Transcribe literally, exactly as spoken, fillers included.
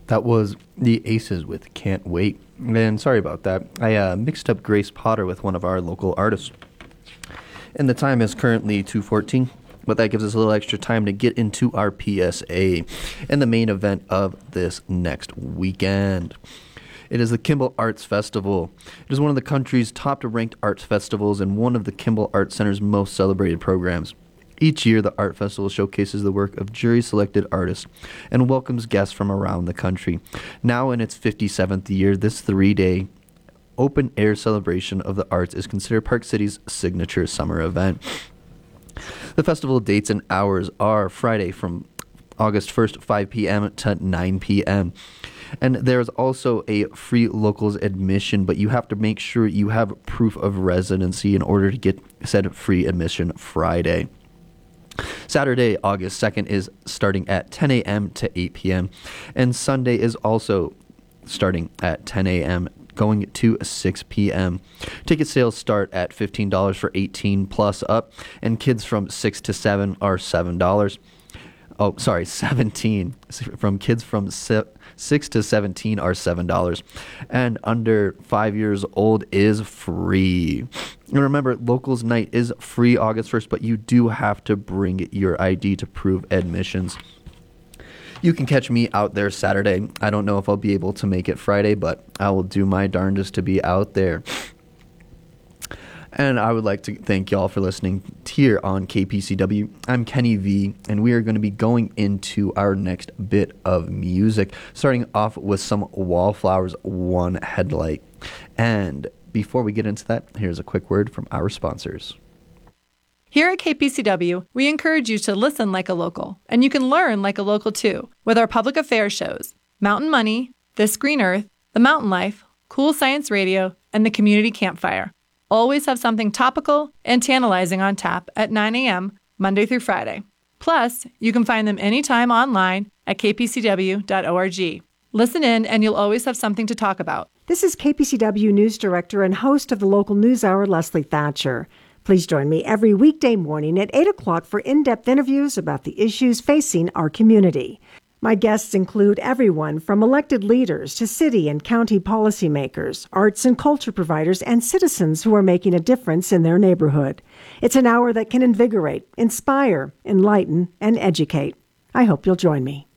That was the Aces with Can't Wait. And sorry about that. I uh, mixed up Grace Potter with one of our local artists. And the time is currently two fourteen, but that gives us a little extra time to get into our P S A and the main event of this next weekend. It is the Kimball Arts Festival. It is one of the country's top-ranked arts festivals and one of the Kimball Arts Center's most celebrated programs. Each year, the Art Festival showcases the work of jury-selected artists and welcomes guests from around the country. Now in its fifty-seventh year, this three-day open-air celebration of the arts is considered Park City's signature summer event. The festival dates and hours are Friday from August first, five p.m. to nine p.m. And there's also a free locals admission, but you have to make sure you have proof of residency in order to get said free admission Friday. Saturday, August second is starting at ten a.m. to eight p.m. and Sunday is also starting at ten a.m. going to six p.m. Ticket sales start at fifteen dollars for eighteen plus up, and kids from six to seven are seven dollars. Oh, sorry, seventeen. From kids from six to seventeen are seven dollars. And under five years old is free. And remember, Locals Night is free August first, but you do have to bring your I D to prove admissions. You can catch me out there Saturday. I don't know if I'll be able to make it Friday, but I will do my darndest to be out there. And I would like to thank y'all for listening here on K P C W. I'm Kenny V, and we are going to be going into our next bit of music, starting off with some Wallflowers One Headlight. And before we get into that, here's a quick word from our sponsors. Here at K P C W, we encourage you to listen like a local, and you can learn like a local too, with our public affairs shows, Mountain Money, This Green Earth, The Mountain Life, Cool Science Radio, and the Community Campfire. Always have something topical and tantalizing on tap at nine a.m. Monday through Friday. Plus, you can find them anytime online at k p c w dot org. Listen in and you'll always have something to talk about. This is K P C W News Director and host of the local news hour, Leslie Thatcher. Please join me every weekday morning at eight o'clock for in-depth interviews about the issues facing our community. My guests include everyone from elected leaders to city and county policymakers, arts and culture providers, and citizens who are making a difference in their neighborhood. It's an hour that can invigorate, inspire, enlighten, and educate. I hope you'll join me.